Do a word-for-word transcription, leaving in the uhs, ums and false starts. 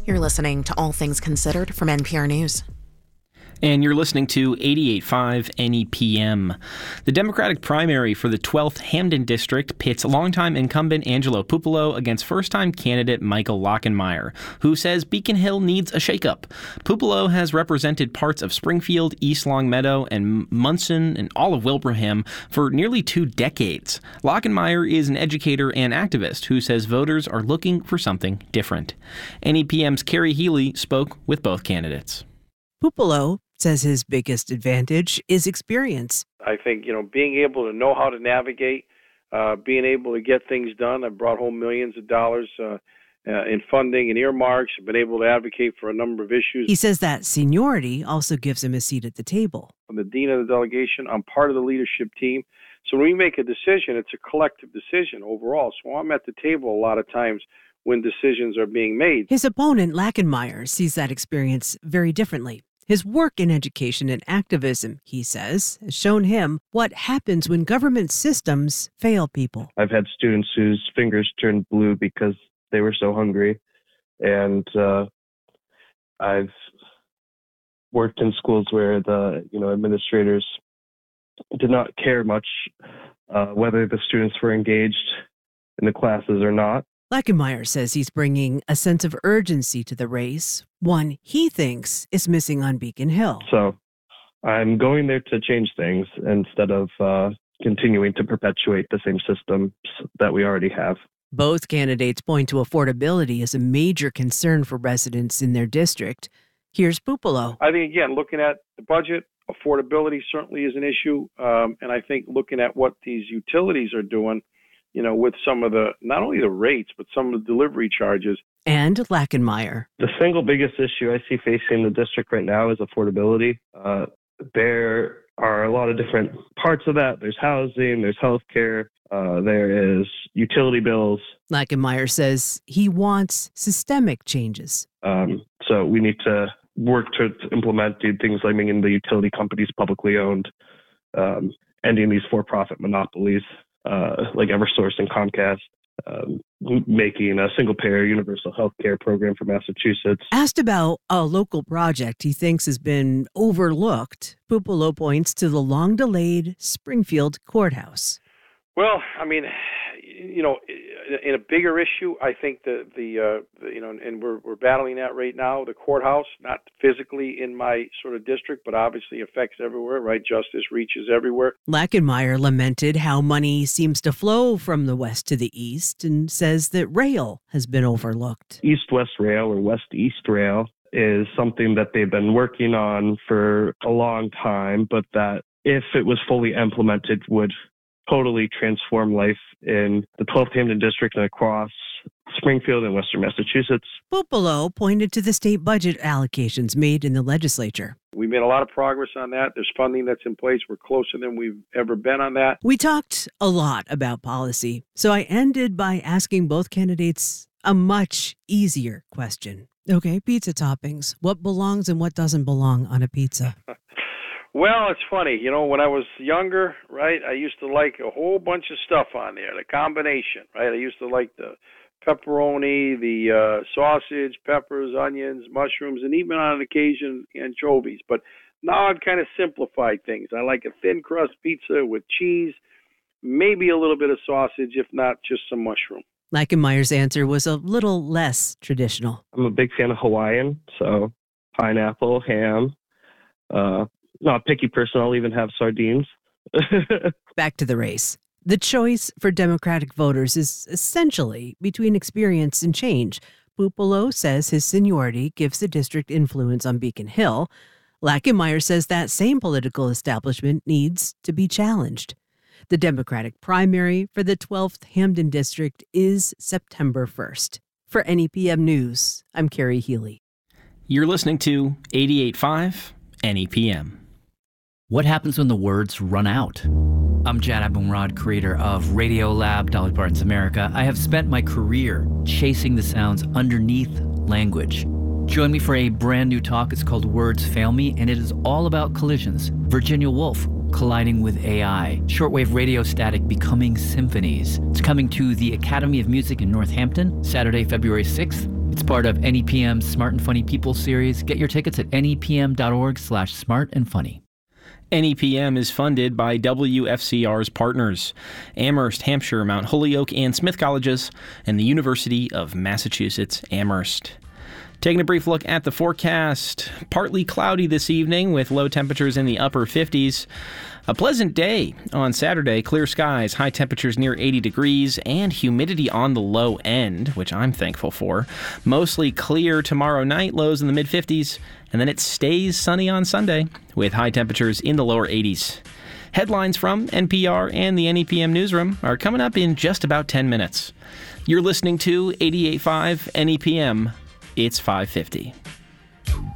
You're listening to All Things Considered from N P R News. And you're listening to eighty-eight point five N E P M. The Democratic primary for the twelfth Hamden District pits longtime incumbent Angelo Pupolo against first-time candidate Michael Lockenmeyer, who says Beacon Hill needs a shakeup. Pupolo has represented parts of Springfield, East Longmeadow, and Munson and all of Wilbraham for nearly two decades. Lockenmeyer is an educator and activist who says voters are looking for something different. N E P M's Carrie Healy spoke with both candidates. Pupolo says his biggest advantage is experience. I think, you know, being able to know how to navigate, uh, being able to get things done. I've brought home millions of dollars uh, uh, in funding and earmarks. I've been able to advocate for a number of issues. He says that seniority also gives him a seat at the table. I'm the dean of the delegation. I'm part of the leadership team. So when we make a decision, it's a collective decision overall. So I'm at the table a lot of times when decisions are being made. His opponent, Lackenmeyer, sees that experience very differently. His work in education and activism, he says, has shown him what happens when government systems fail people. I've had students whose fingers turned blue because they were so hungry. And uh, I've worked in schools where the you know administrators did not care much uh, whether the students were engaged in the classes or not. Lackenmeyer says he's bringing a sense of urgency to the race, one he thinks is missing on Beacon Hill. So I'm going there to change things instead of uh, continuing to perpetuate the same systems that we already have. Both candidates point to affordability as a major concern for residents in their district. Here's Pupolo. I think, again, looking at the budget, affordability certainly is an issue. Um, and I think looking at what these utilities are doing, you know, with some of the, not only the rates, but some of the delivery charges. And Lackenmeyer. The single biggest issue I see facing the district right now is affordability. Uh, there are a lot of different parts of that. There's housing, there's healthcare, uh, there is utility bills. Lackenmeyer says he wants systemic changes. Um, so we need to work to implement things like making the utility companies publicly owned, um, ending these for-profit monopolies. Uh, like Eversource and Comcast, um, making a single-payer universal health care program for Massachusetts. Asked about a local project he thinks has been overlooked, Pupolo points to the long-delayed Springfield courthouse. Well, I mean, you know, in a bigger issue, I think the the, uh, the you know, and we're we're battling that right now. The courthouse, not physically in my sort of district, but obviously affects everywhere, right? Justice reaches everywhere. Lackenmeyer lamented how money seems to flow from the west to the east and says that rail has been overlooked. East-west rail or west-east rail is something that they've been working on for a long time, but that if it was fully implemented would totally transform life in the twelfth Hamden District and across Springfield and Western Massachusetts. Pupolo pointed to the state budget allocations made in the legislature. We made a lot of progress on that. There's funding that's in place. We're closer than we've ever been on that. We talked a lot about policy, so I ended by asking both candidates a much easier question. Okay, pizza toppings. What belongs and what doesn't belong on a pizza? Well, it's funny. You know, when I was younger, right, I used to like a whole bunch of stuff on there, the combination, right? I used to like the pepperoni, the uh, sausage, peppers, onions, mushrooms, and even on occasion, anchovies. But now I've kind of simplified things. I like a thin crust pizza with cheese, maybe a little bit of sausage, if not just some mushroom. Lackenmeyer's answer was a little less traditional. I'm a big fan of Hawaiian, so pineapple, ham, uh, not a picky person. I'll even have sardines. Back to the race. The choice for Democratic voters is essentially between experience and change. Pupolo says his seniority gives the district influence on Beacon Hill. Lackenmeyer says that same political establishment needs to be challenged. The Democratic primary for the twelfth Hamden District is September first. For N E P M News, I'm Carrie Healy. You're listening to eighty-eight point five N E P M. What happens when the words run out? I'm Jad Abumrad, creator of Radiolab, Dolly Parton's America. I have spent my career chasing the sounds underneath language. Join me for a brand new talk. It's called Words Fail Me, and it is all about collisions. Virginia Woolf colliding with A I. Shortwave radio static becoming symphonies. It's coming to the Academy of Music in Northampton, Saturday, February sixth. It's part of N E P M's Smart and Funny People series. Get your tickets at nepm.org slash smart and funny. N E P M is funded by W F C R's partners, Amherst, Hampshire, Mount Holyoke, and Smith Colleges, and the University of Massachusetts, Amherst. Taking a brief look at the forecast. Partly cloudy this evening with low temperatures in the upper fifties. A pleasant day on Saturday. Clear skies, high temperatures near eighty degrees, and humidity on the low end, which I'm thankful for. Mostly clear tomorrow night, lows in the mid-fifties, and then it stays sunny on Sunday with high temperatures in the lower eighties. Headlines from N P R and the N E P M Newsroom are coming up in just about ten minutes. You're listening to eighty-eight point five N E P M. It's five fifty.